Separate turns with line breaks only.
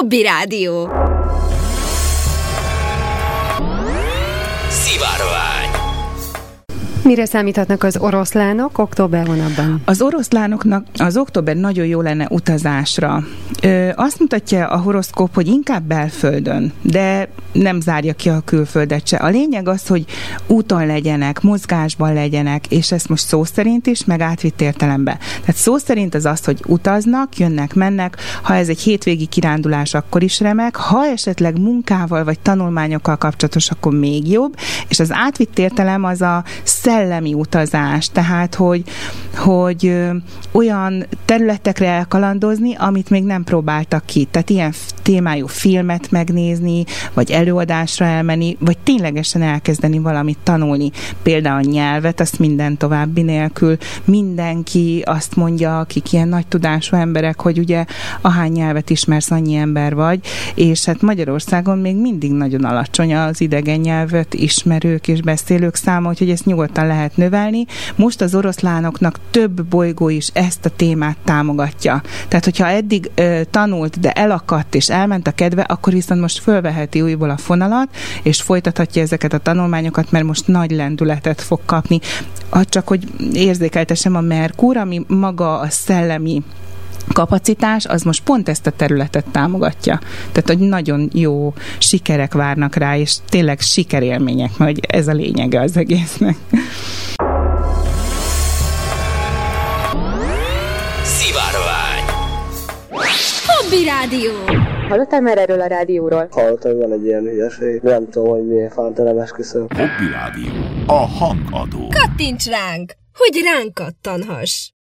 Hobby Rádió.
Szivárvány.
Mire számíthatnak az oroszlánok október hónapban?
Az oroszlánoknak az október nagyon jó lenne utazásra. Azt mutatja a horoszkóp, hogy inkább belföldön, de nem zárja ki a külföldet se. A lényeg az, hogy úton legyenek, mozgásban legyenek, és ezt most szó szerint is, meg átvitt értelemben. Tehát szó szerint az, hogy utaznak, jönnek, mennek, ha ez egy hétvégi kirándulás, akkor is remek, ha esetleg munkával vagy tanulmányokkal kapcsolatos, akkor még jobb, és az átvitt értelem az a szellemi utazás, tehát hogy olyan területekre elkalandozni, amit még nem próbáltak ki. Tehát ilyen témájú filmet megnézni, vagy előadásra elmenni, vagy ténylegesen elkezdeni valamit tanulni. Például a nyelvet, azt minden további nélkül. Mindenki azt mondja, akik ilyen nagy tudású emberek, hogy ugye ahány nyelvet ismersz, annyi ember vagy, és hát Magyarországon még mindig nagyon alacsony az idegen nyelvet ismerők és beszélők száma, úgyhogy ezt nyugodtan lehet növelni. Most az oroszlánoknak több bolygó is ezt a témát támogatja. Tehát, hogyha eddig tanult, de elakadt és elment a kedve, akkor viszont most fölveheti újból a fonalat, és folytathatja ezeket a tanulmányokat, mert most nagy lendületet fog kapni. Csak hogy érzékeltessem, a Merkur, ami maga a szellemi kapacitás, az most pont ezt a területet támogatja. Tehát, hogy nagyon jó sikerek várnak rá, és tényleg sikerélmények, mert ez a lényege az egésznek.
Szivárvány.
Hobby Rádió.
Hallottál már erről a rádióról?
Hallottam, van egy ilyen hülyeség. Nem tudom, hogy miért fánta, nem esküszöm.
Hobby Rádió. A hangadó.
Kattints ránk, hogy ránk kattanhass.